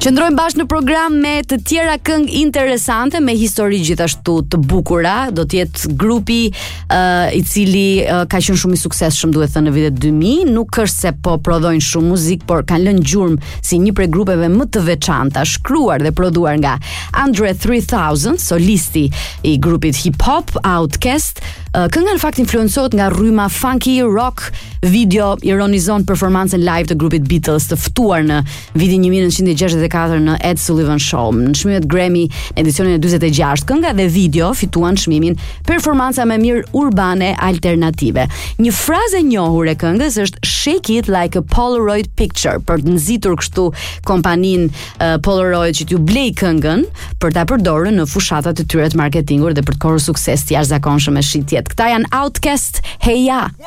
Qëndrojmë bashkë në program me të tjera këngë interesante, me histori gjithashtu të bukura. Do të jetë grupi i cili ka qenë shumë i suksesshëm, duhet thënë, në vitet 2000. Nuk është se po prodhojnë shumë muzikë, por kanë lënë gjurmë si një prej grupeve më të veçanta, shkruar dhe prodhuar nga Andre 3000, solisti i grupit hip hop Outkast. Kënga në fakt influencohet nga rryma funky rock. Video ironizon performancën live të grupit Beatles të ftuar në vitin 1964 në Ed Sullivan Show. Në çmimet Grammy edicionin e 46, kënga dhe video fituan çmimin performanca më mirë urbane alternative. Një frazë e njohur e këngës është "Shake it like a Polaroid picture", për të nxitur kështu kompaninë Polaroid që t'ju blej këngën për ta përdorur në fushatat e tyre të marketingut dhe për të korrur sukses të jashtëzakonshëm me shitjet. Këta janë Outkast, Hey Ya.